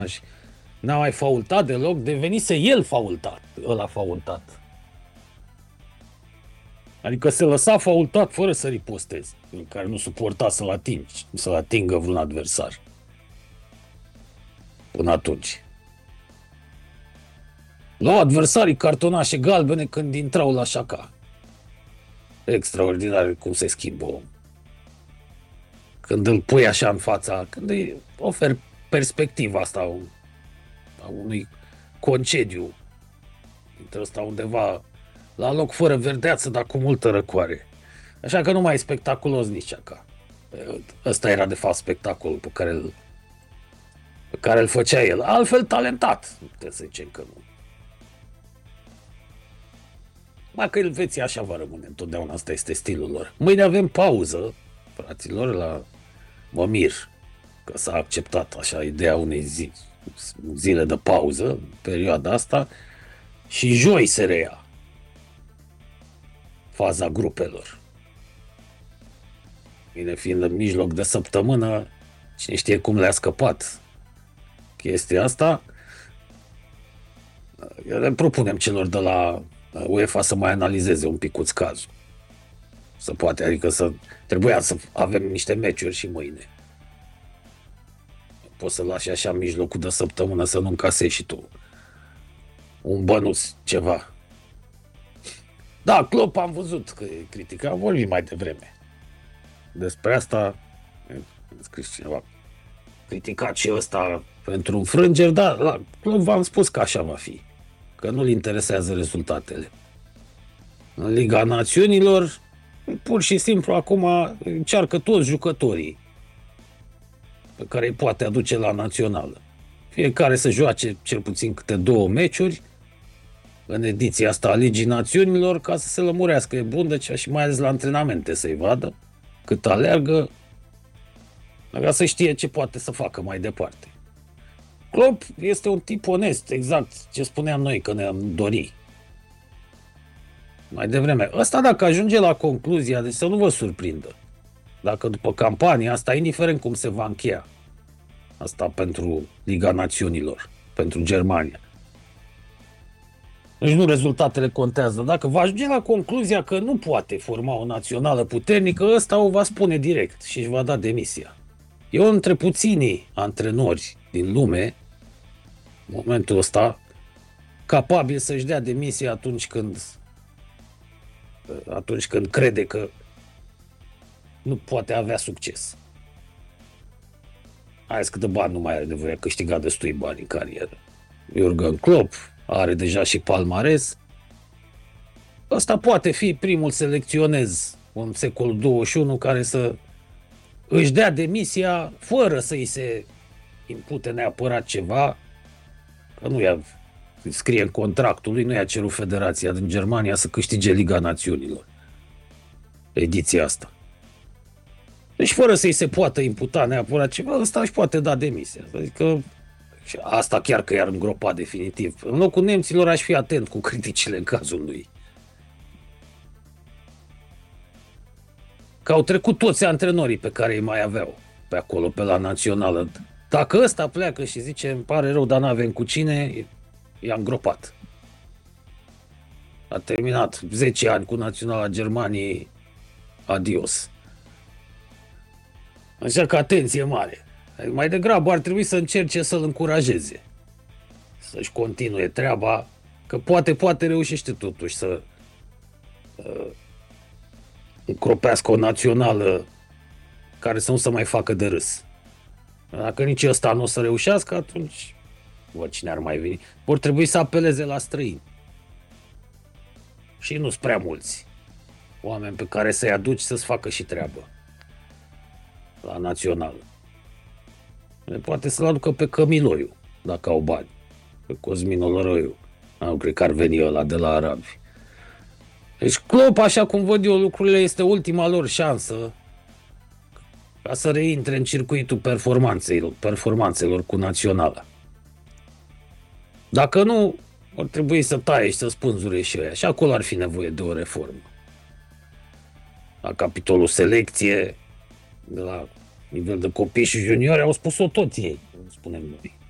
N-a mai faultat deloc, devenise el faultat, ăla faultat. Adică se lăsa faultat fără să riposteze, în care nu suporta să-l atingă vreun adversar. Până atunci. Luau adversarii cartonașe galbene când intrau la șaca. Extraordinar cum se schimbă om. Când îl pui așa în fața, când îi oferi perspectiva asta a unui concediu dintre ăsta undeva la loc fără verdeață, dar cu multă răcoare. Așa că nu mai e spectaculos nici șaca. Ăsta era de fapt spectacolul pe care îl făcea el. Altfel talentat, putem să zicem că nu. Dacă Elveția așa va rămâne întotdeauna, asta este stilul lor. Mâine avem pauză, fraților, mă mir că s-a acceptat așa ideea unei zile de pauză în perioada asta și joi se reia faza grupelor. Bine, fiind în mijloc de săptămână, cine știe cum le-a scăpat chestia asta, le propunem celor de la UEFA să mai analizeze un picuț cazul. Să poate, adică trebuia să avem niște meciuri și mâine. Poți să lași așa în mijlocul de săptămână să nu încasezi și tu un bănuț, ceva. Da, Klopp am văzut că e criticat, am vorbit mai devreme. Despre asta a scris cineva. Criticat și ăsta pentru înfrângeri, dar la Klopp v-am spus că așa va fi. Că nu-l interesează rezultatele. În Liga Națiunilor, pur și simplu acum încearcă toți jucătorii pe care îi poate aduce la națională. Fiecare să joace cel puțin câte 2 meciuri în ediția asta a Ligii Națiunilor ca să se lămurească, e bun, deci și mai ales la antrenamente să-i vadă cât aleargă, ca să știe ce poate să facă mai departe. Klopp este un tip onest, exact ce spuneam noi că ne-am dori mai devreme. Ăsta dacă ajunge la concluzia, deci să nu vă surprindă, dacă după campania asta, indiferent cum se va încheia asta pentru Liga Națiunilor, pentru Germania, deci nu rezultatele contează. Dacă va ajunge la concluzia că nu poate forma o națională puternică, ăsta o va spune direct și își va da demisia. E unul dintre puținii antrenori din lume, în momentul ăsta, capabil să-și dea demisia atunci când crede că nu poate avea succes. Hai câtă bani nu mai are nevoie, a câștigat destui bani în carieră. Jurgen Klopp are deja și palmares. Ăsta poate fi primul selecționez în secolul 21 care să își dea demisia fără să-i se impute neapărat ceva, că nu i-a scrie în contractul lui, nu i-a cerut Federația din Germania să câștige Liga Națiunilor. Ediția asta. Deci fără să-i se poată imputa neapărat ceva, ăsta își poate da demisia. Adică și asta chiar că i-ar îngropa definitiv. În locul nemților aș fi atent cu criticile în cazul lui. Că au trecut toți antrenorii pe care îi mai aveau pe acolo, pe la națională. Dacă ăsta pleacă și zice, îmi pare rău, dar n-avem cu cine, i-a îngropat. A terminat 10 ani cu Naționala Germaniei, adios. Așa că atenție mare. Mai degrabă ar trebui să încerce să-l încurajeze. Să-și continue treaba, că poate reușește totuși să încropească o națională care să nu se mai facă de râs. Dacă nici ăsta nu o să reușească, atunci cine ar mai veni? Vor trebui să apeleze la străini. Și nu-s prea mulți oameni pe care să-i aduci să-ți facă și treabă la națională. Poate să-l aducă pe Cămiloiu, dacă au bani. Pe Cosmin Olăroiu. Nu cred că ar veni ăla de la arabi. Deci Klopp, așa cum văd eu lucrurile, este ultima lor șansă ca să reintre în circuitul performanțelor cu naționala. Dacă nu, ar trebui să taie și să spânzure și ăia. Și acolo ar fi nevoie de o reformă. La capitolul selecție, de la nivel de copii și juniori, au spus-o toți ei, spunem noi.